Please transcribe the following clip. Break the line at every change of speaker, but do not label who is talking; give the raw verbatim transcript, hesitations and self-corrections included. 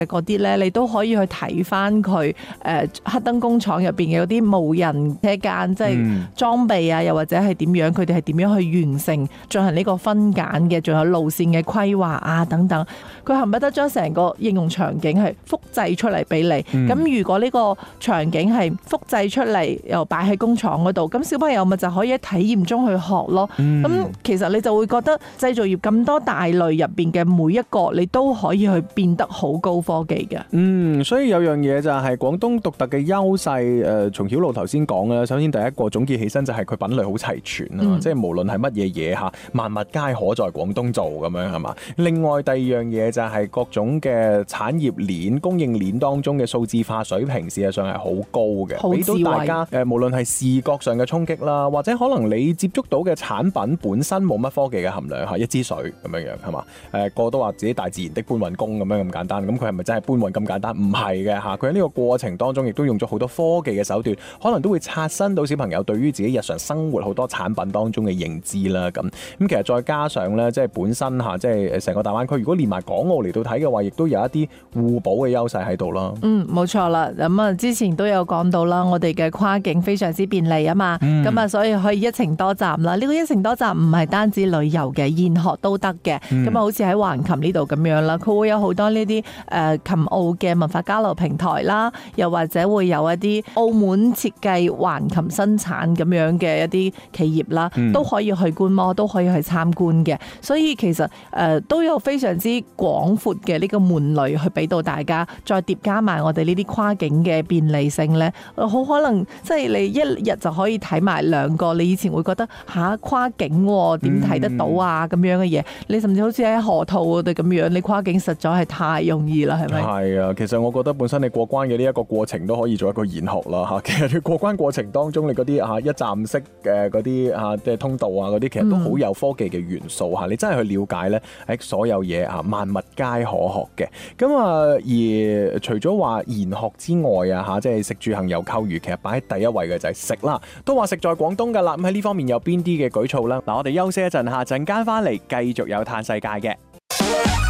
嗰啲咧，你都可以去睇翻佢誒黑燈工廠入邊嘅嗰啲無人車間，即係裝備啊，又或者係點樣，佢哋係點樣去完成進行呢個分揀嘅，仲有路線嘅規劃啊等等，佢恨不得將成個應用場景係複製出嚟俾你。咁、嗯、如果呢個場景係複製出嚟又擺喺工廠嗰度，咁小朋友咪就可以喺體驗中去學咯。咁、嗯、其實你就會覺得製造業咁多大類入邊嘅每一個，你都可以去變得好高科技嘅。
嗯，所以有樣嘢就係廣東獨特嘅優勢。誒、呃，從曉露頭先講啦，首先第一個總結起身就係佢品類好齊全啊、嗯，即係無論係乜嘢嘢嚇，萬物皆可在廣東做咁樣係嘛。另外第二樣嘢就係各種嘅產業鏈、供應鏈當中嘅數字化水平，事實上係好高嘅，俾到大家誒、呃，無論係視覺上嘅衝擊啦，或者可能你接觸到嘅產品本身冇乜科技嘅含量嚇，一支水咁樣樣係嘛？誒、呃，個都話自己大自然的搬運工咁樣咁簡單，咁佢係咪真係搬運咁簡單？唔係嘅嚇，佢喺呢個過程當中亦都用咗好多科技嘅手段，可能都會刷新到小朋友對於自己日常生活好多產品當中嘅認知啦。咁咁其實再加上咧，即係本身嚇，即係成個大灣區，如果連埋港澳嚟到睇嘅話，亦都有一啲互補嘅優勢喺度啦。嗯，
冇錯啦。咁啊，之前都有講到啦，我哋嘅跨境非常之便利啊嘛。咁、嗯、啊，所以可以一程多站啦。呢、這個一程多站唔係單止旅遊嘅，研學都得嘅。咁、嗯、啊，好似喺橫琴呢度咁樣啦，佢會有好多呢啲誒琴澳嘅文化交流平台啦，又或者會有一啲澳門設計橫琴生產咁樣嘅一啲企業啦、嗯，都可以去觀摩，都可以去參觀嘅。所以其實誒、呃、都有非常之廣闊嘅呢個門類去俾到大家，再疊加埋我哋呢啲跨境嘅便利性咧，好可能即係你一日就可以睇埋兩個。你以前會覺得吓、啊、跨境點睇得到啊咁、嗯、樣嘅嘢，你甚至好似喺河套嗰度咁樣，你跨境實在係太容易啦，係咪？係
啊，其實我覺得本身你過關嘅呢一個過程都可以做一個研學啦嚇。其實你過關過程當中，你嗰啲嚇一站式嘅嗰啲嚇即係通道啊嗰啲，其實都好有科技嘅元素嚇、嗯。你真係去了解咧，喺所有嘢啊萬物皆可學嘅。咁啊，而除咗話研學之外啊嚇，即係食住行遊購娛，其實擺喺第一位嘅就係食啦。都話食在廣東㗎啦。咁喺呢方面有邊啲嘅舉措啦？嗱，我哋休息一陣，下陣間翻嚟繼續有嘆世界嘅。